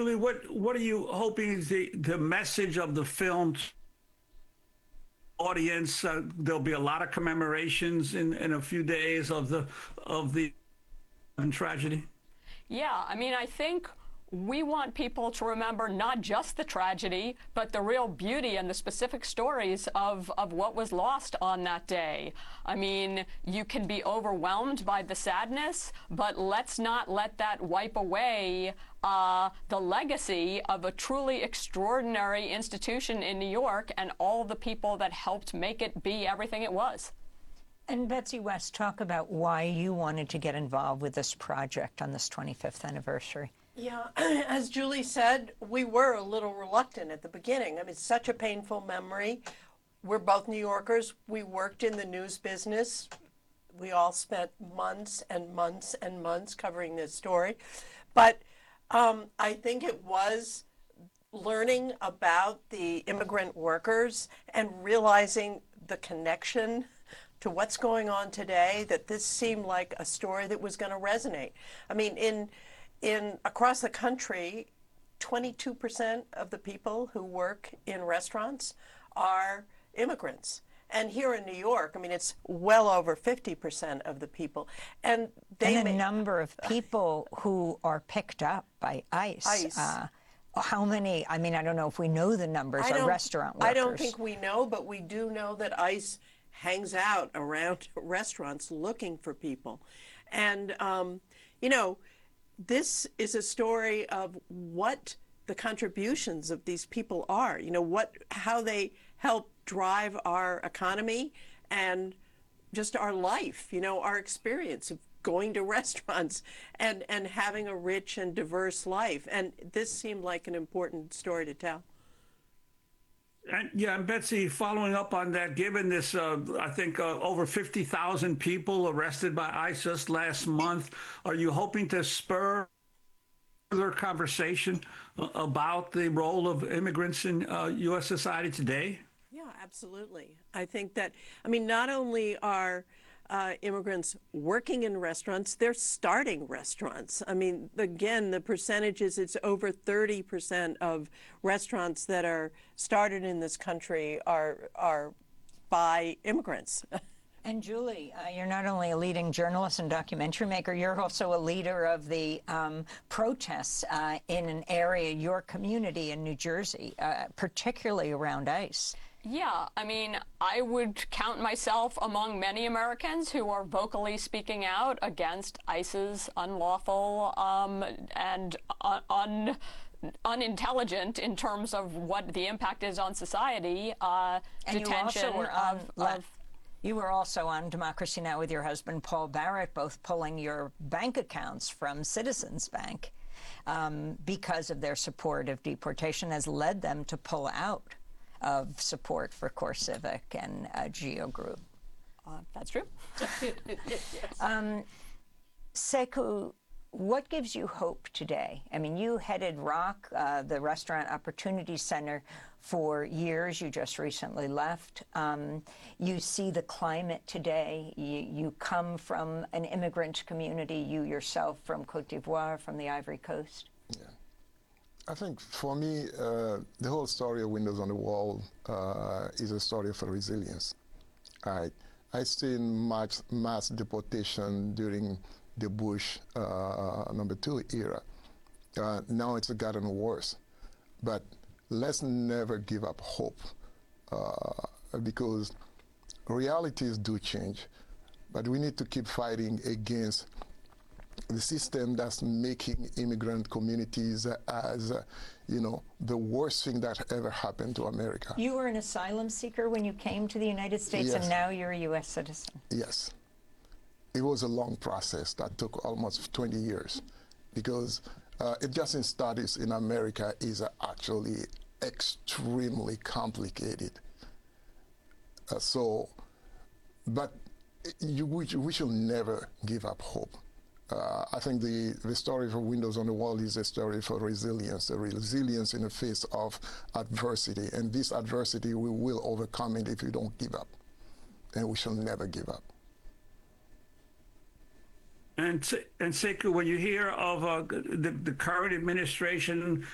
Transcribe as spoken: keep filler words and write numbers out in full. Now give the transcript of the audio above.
Julie, what what are you hoping is the the message of the film audience? Uh, there'll be a lot of commemorations in in a few days of the of the tragedy. Yeah, I mean, I think we want people to remember not just the tragedy, but the real beauty and the specific stories of, of what was lost on that day. I mean, you can be overwhelmed by the sadness, but let's not let that wipe away uh, the legacy of a truly extraordinary institution in New York and all the people that helped make it be everything it was. And Betsy West, talk about why you wanted to get involved with this project on this twenty-fifth anniversary. Yeah, as Julie said, we were a little reluctant at the beginning. I mean, it's such a painful memory. We're both New Yorkers. We worked in the news business. We all spent months and months and months covering this story. But um, I think it was learning about the immigrant workers and realizing the connection to what's going on today, that this seemed like a story that was going to resonate. I mean, in in across the country, twenty-two percent of the people who work in restaurants are immigrants. And here in New York, I mean, it's well over fifty percent of the people. And they and the may, number of people who are picked up by ICE. ICE. Uh, how many, I mean, I don't know if we know the numbers of restaurant workers. I don't think we know, but we do know that ICE hangs out around restaurants looking for people. And, um, you know, this is a story of what the contributions of these people are, you know, what, how they help drive our economy and just our life, you know, our experience of going to restaurants and, and having a rich and diverse life. And this seemed like an important story to tell. And yeah, and Betsy, following up on that, given this, uh, I think uh, over fifty thousand people arrested by ICE just last month, are you hoping to spur further conversation uh, about the role of immigrants in uh, U S society today? Yeah, absolutely. I think that, I mean, not only are uh, immigrants working in restaurants, they're starting restaurants. I mean, again, the percentages, it's over thirty percent of restaurants that are started in this country are, are by immigrants. And Julie, uh, you're not only a leading journalist and documentary maker, you're also a leader of the um, protests uh, in an area, your community in New Jersey, uh, particularly around ICE. Yeah, I mean, I would count myself among many Americans who are vocally speaking out against ICE's unlawful um, and un, un unintelligent in terms of what the impact is on society, uh, and detention you also were on, of, of You were also on Democracy Now! With your husband, Paul Barrett, both pulling your bank accounts from Citizens Bank um, because of their support of deportation has led them to pull out of support for CoreCivic and uh, Geo Group. Uh, that's true. Yes. um, Sekou, what gives you hope today? I mean, you headed ROC, uh, the Restaurant Opportunity Center, for years. You just recently left. Um, you see the climate today. You, you come from an immigrant community, you yourself from Cote d'Ivoire, from the Ivory Coast. Yeah. I think for me, uh, the whole story of Windows on the Wall uh, is a story of resilience. I, I seen mass, mass deportation during the Bush uh, number two era. Uh, now it's gotten worse. But let's never give up hope uh, because realities do change. But we need to keep fighting against the system that's making immigrant communities uh, as, uh, you know, the worst thing that ever happened to America. You were an asylum seeker when you came to the United States, yes. And now you're a U S citizen. Yes. It was a long process that took almost twenty years because uh, adjusting status in America is uh, actually extremely complicated. Uh, so, but you, we, we should never give up hope. Uh, I think the, the story for Windows on the Wall is a story for resilience, a resilience in the face of adversity. And this adversity, we will overcome it if we don't give up. And we shall never give up. And, and Sekou, when you hear of uh, the, the current administration